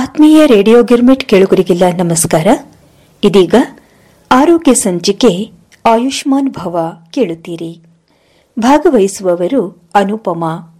ಆತ್ಮೀಯ ರೇಡಿಯೋ ಗಿರ್ಮಿಟ್ ಕೇಳುಗರಿಗೆಲ್ಲ ನಮಸ್ಕಾರ. ಇದೀಗ ಆರೋಗ್ಯ ಸಂಚಿಕೆ ಆಯುಷ್ಮಾನ್ ಭವ ಕೇಳುತ್ತೀರಿ. ಭಾಗವಹಿಸುವವರು ಅನುಪಮಾ